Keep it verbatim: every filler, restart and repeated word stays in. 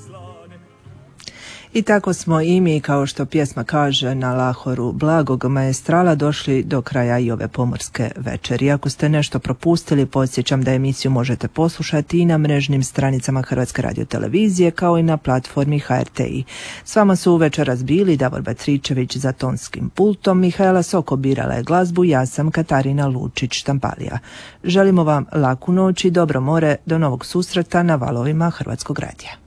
I tako smo i mi, kao što pjesma kaže, na Lahoru blagog maestrala došli do kraja i ove pomorske večeri. Ako ste nešto propustili, podsjećam da emisiju možete poslušati i na mrežnim stranicama Hrvatske radiotelevizije, kao i na platformi H R T I. S vama su večeras bili Davor Batričević za tonskim pultom, Mihaela Soko birala je glazbu, ja sam Katarina Lučić-Štampalija. Želimo vam laku noć i dobro more, do novog susreta na valovima Hrvatskog radija.